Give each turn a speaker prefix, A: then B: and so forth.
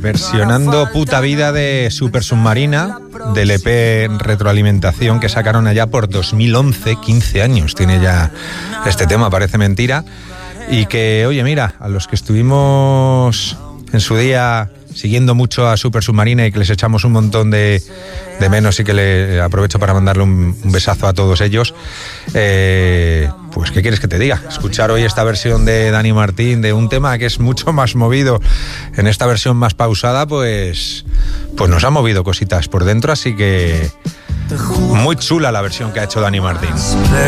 A: versionando Puta Vida de Super Submarina, del EP Retroalimentación que sacaron allá por 2011, 15 años tiene ya este tema, parece mentira. Y que, oye, mira, a los que estuvimos en su día siguiendo mucho a Super Submarina y que les echamos un montón de menos y que le aprovecho para mandarle un besazo a todos ellos, pues ¿qué quieres que te diga? Escuchar hoy esta versión de Dani Martín de un tema que es mucho más movido, en esta versión más pausada, pues nos ha movido cositas por dentro, así que muy chula la versión que ha hecho Dani Martín.